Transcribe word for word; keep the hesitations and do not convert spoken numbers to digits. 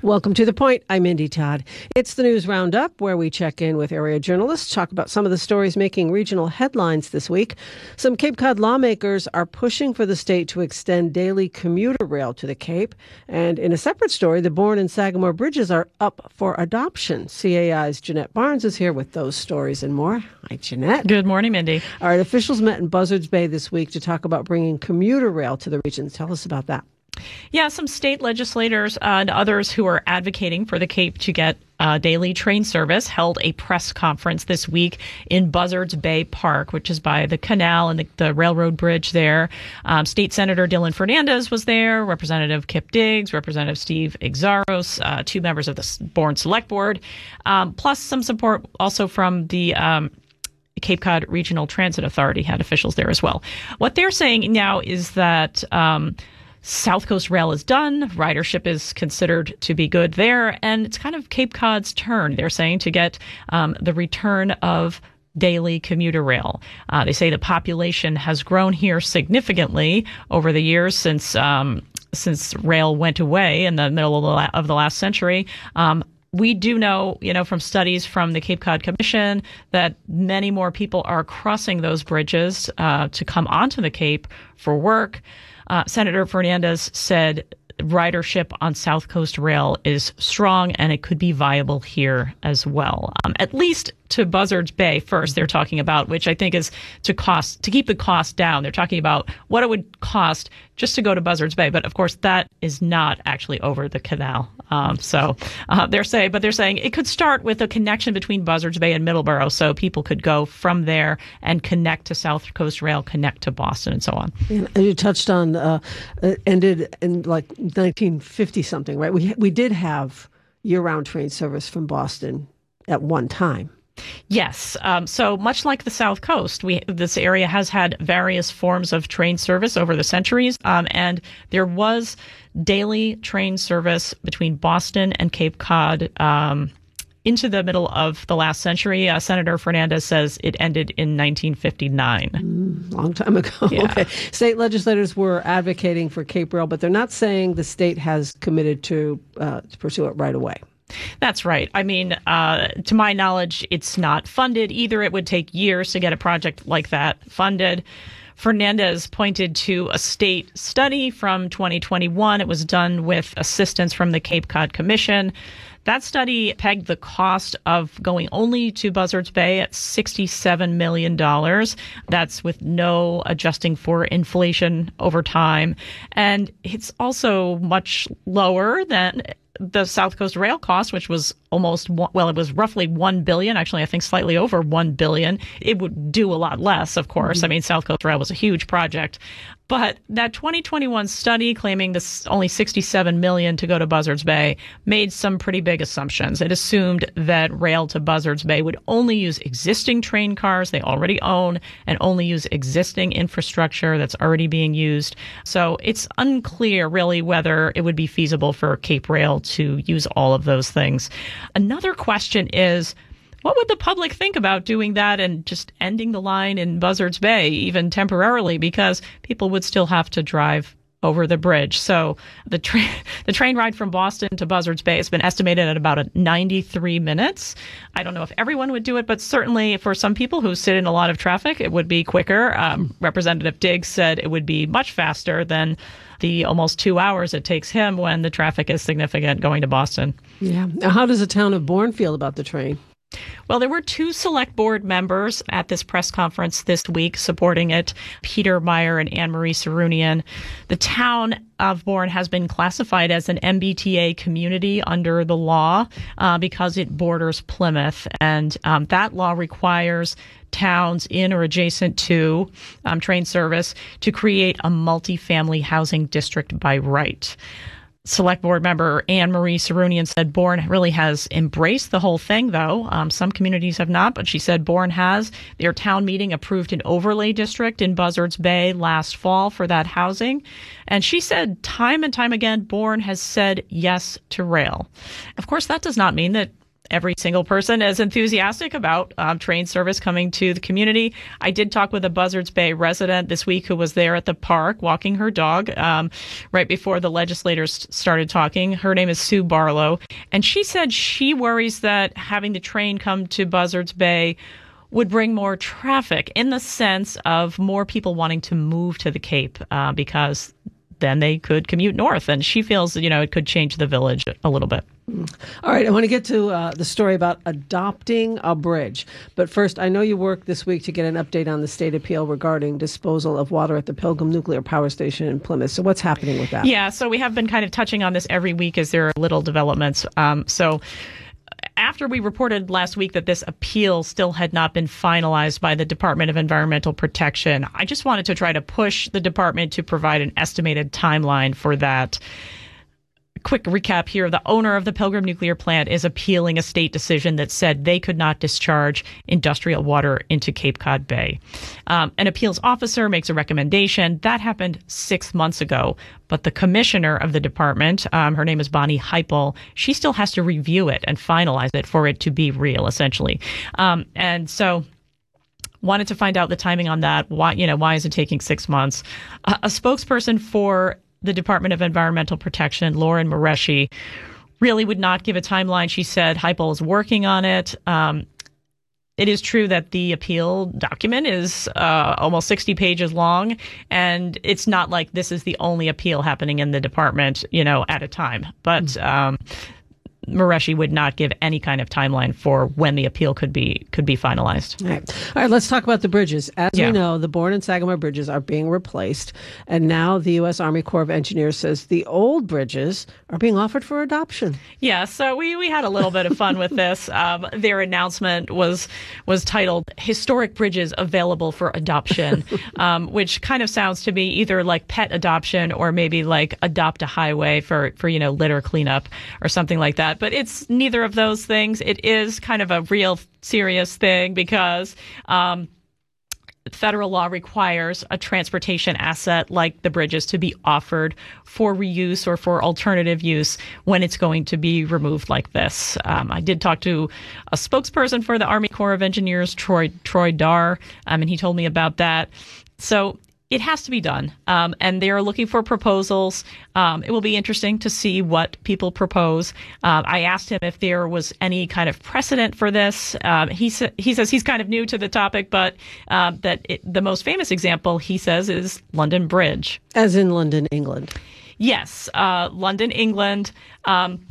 Welcome to The Point. I'm Mindy Todd. It's the News Roundup, where we check in with area journalists, talk about some of the stories making regional headlines this week. Some Cape Cod lawmakers are pushing for the state to extend daily commuter rail to the Cape. And in a separate story, the Bourne and Sagamore bridges are up for adoption. C A I's Jeanette Barnes is here with those stories and more. Hi, Jeanette. Good morning, Mindy. All right, officials met in Buzzards Bay this week to talk about bringing commuter rail to the region. Tell us about that. Yeah, some state legislators and others who are advocating for the Cape to get uh, daily train service held a press conference this week in Buzzards Bay Park, which is by the canal and the, the railroad bridge there. Um, State Senator Dylan Fernandez was there, Representative Kip Diggs, Representative Steve Exaros, uh, two members of the Bourne Select Board, um, plus some support also from the um, Cape Cod Regional Transit Authority had officials there as well. What they're saying now is that um, South Coast Rail is done. Ridership is considered to be good there. And it's kind of Cape Cod's turn, they're saying, to get um, the return of daily commuter rail. Uh, they say the population has grown here significantly over the years since um, since rail went away in the middle of the, la- of the last century. Um, We do know, you know, from studies from the Cape Cod Commission that many more people are crossing those bridges uh, to come onto the Cape for work. Uh, Senator Fernandez said ridership on South Coast Rail is strong and it could be viable here as well. Um, at least to Buzzards Bay first, they're talking about, which I think is to cost to keep the cost down. They're talking about what it would cost just to go to Buzzards Bay. But of course, that is not actually over the canal. Um, so uh, they're saying, but they're saying it could start with a connection between Buzzards Bay and Middleborough, so people could go from there and connect to South Coast Rail, connect to Boston, and so on. And you touched on uh, it ended in like nineteen fifty something, right? We we did have year-round train service from Boston at one time. Yes. Um, so much like the South Coast, we this area has had various forms of train service over the centuries. Um, and there was daily train service between Boston and Cape Cod um, into the middle of the last century. Uh, Senator Fernandez says it ended in nineteen fifty-nine. Mm, long time ago. Yeah. Okay. State legislators were advocating for Cape Rail, but they're not saying the state has committed to, uh, to pursue it right away. That's right. I mean, uh, to my knowledge, it's not funded either. It would take years to get a project like that funded. Fernandez pointed to a state study from twenty twenty-one. It was done with assistance from the Cape Cod Commission. That study pegged the cost of going only to Buzzards Bay at sixty-seven million dollars. That's with no adjusting for inflation over time. And it's also much lower than the South Coast Rail cost, which was almost, well, it was roughly one billion dollars. Actually, I think slightly over one billion dollars. It would do a lot less, of course. Mm-hmm. I mean, South Coast Rail was a huge project. But that twenty twenty-one study claiming this only sixty-seven million dollars to go to Buzzards Bay made some pretty big assumptions. It assumed that rail to Buzzards Bay would only use existing train cars they already own and only use existing infrastructure that's already being used. So it's unclear really whether it would be feasible for Cape Rail to use all of those things. Another question is, what would the public think about doing that and just ending the line in Buzzards Bay, even temporarily, because people would still have to drive over the bridge? So the train the train ride from Boston to Buzzards Bay has been estimated at about a ninety-three minutes. I don't know if everyone would do it, but certainly for some people who sit in a lot of traffic, it would be quicker. Um, Representative Diggs said it would be much faster than the almost two hours it takes him when the traffic is significant going to Boston. Yeah. Now, how does the town of Bourne feel about the train? Well, there were two select board members at this press conference this week supporting it, Peter Meyer and Anne Marie Sarunian. The town of Bourne has been classified as an M B T A community under the law uh, because it borders Plymouth. And um, that law requires towns in or adjacent to um, train service to create a multifamily housing district by right. Select Board member Anne Marie Sarunian said Bourne really has embraced the whole thing, though. Um, some communities have not, but she said Bourne has. Their town meeting approved an overlay district in Buzzards Bay last fall for that housing. And she said time and time again, Bourne has said yes to rail. Of course, that does not mean that every single person is enthusiastic about um, train service coming to the community. I did talk with a Buzzards Bay resident this week who was there at the park walking her dog um, right before the legislators started talking. Her name is Sue Barlow, and she said she worries that having the train come to Buzzards Bay would bring more traffic in the sense of more people wanting to move to the Cape uh, because then they could commute north. And she feels, you know, it could change the village a little bit. All right. I want to get to uh, the story about adopting a bridge. But first, I know you worked this week to get an update on the state appeal regarding disposal of water at the Pilgrim Nuclear Power Station in Plymouth. So what's happening with that? Yeah. So we have been kind of touching on this every week as there are little developments. Um, so after we reported last week that this appeal still had not been finalized by the Department of Environmental Protection, I just wanted to try to push the department to provide an estimated timeline for that. Quick recap here. The owner of the Pilgrim Nuclear Plant is appealing a state decision that said they could not discharge industrial water into Cape Cod Bay. Um, an appeals officer makes a recommendation. That happened six months ago. But the commissioner of the department, um, her name is Bonnie Heipel, she still has to review it and finalize it for it to be real, essentially. Um, and so wanted to find out the timing on that. Why, you know, why is it taking six months? Uh, a spokesperson for the Department of Environmental Protection, Lauren Mareschi, really would not give a timeline. She said Heipel is working on it. Um, it is true that the appeal document is uh, almost sixty pages long, and it's not like this is the only appeal happening in the department, you know, at a time. But um, Mareschi would not give any kind of timeline for when the appeal could be could be finalized. All right. All right, let's talk about the bridges. As yeah. we know, the Bourne and Sagamore bridges are being replaced, and now the U S Army Corps of Engineers says the old bridges are being offered for adoption. Yeah, so we, we had a little bit of fun with this. Um, their announcement was was titled "Historic Bridges Available for Adoption," um, which kind of sounds to me either like pet adoption or maybe like adopt a highway for, for you know, litter cleanup or something like that. But it's neither of those things. It is kind of a real serious thing because um, federal law requires a transportation asset like the bridges to be offered for reuse or for alternative use when it's going to be removed like this. Um, I did talk to a spokesperson for the Army Corps of Engineers, Troy Troy Dar, um, and he told me about that. So it has to be done, um, and they are looking for proposals. Um, it will be interesting to see what people propose. Uh, I asked him if there was any kind of precedent for this. Um, he, sa- he says he's kind of new to the topic, but uh, that it, the most famous example, he says, is London Bridge. As in London, England. Yes, uh, London, England. Um,